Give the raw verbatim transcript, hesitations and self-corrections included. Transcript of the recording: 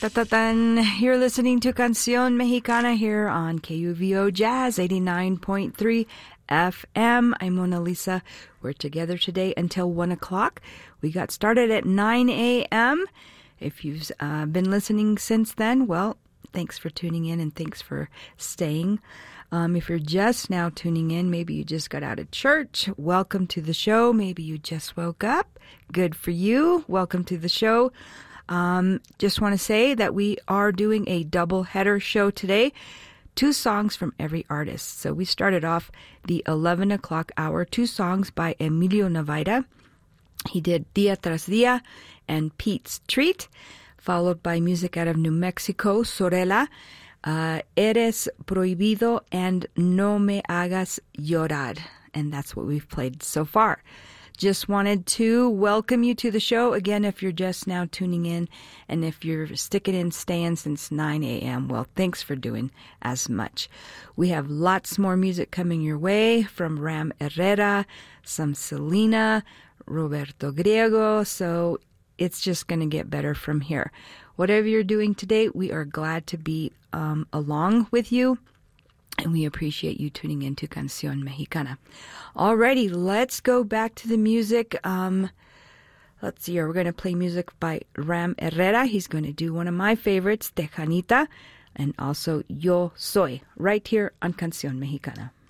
Ta-ta-tan. You're listening to Canción Mexicana here on K U V O Jazz eighty-nine point three F M. I'm Mona Lisa. We're together today until one o'clock. We got started at nine a.m. If you've uh, been listening since then, well, thanks for tuning in and thanks for staying. Um, if you're just now tuning in, maybe you just got out of church, welcome to the show. Maybe you just woke up. Good for you. Welcome to the show. Um, just want to say that we are doing a double header show today. Two songs from every artist. So we started off the eleven o'clock hour, two songs by Emilio Navaira. He did Dia Tras Dia and Pete's Treat, followed by music out of New Mexico, Sorella, uh, Eres Prohibido, and No Me Hagas Llorar. And that's what we've played so far. Just wanted to welcome you to the show. Again, if you're just now tuning in, and if you're sticking in, staying since nine a.m., well, thanks for doing as much. We have lots more music coming your way from Ram Herrera, some Selena, Roberto Griego, so it's just going to get better from here. Whatever you're doing today, we are glad to be um, along with you, and we appreciate you tuning in to Canción Mexicana. Alrighty, let's go back to the music. Um, let's see here. We're going to play music by Ram Herrera. He's going to do one of my favorites, Tejanita, and also Yo Soy, right here on Canción Mexicana.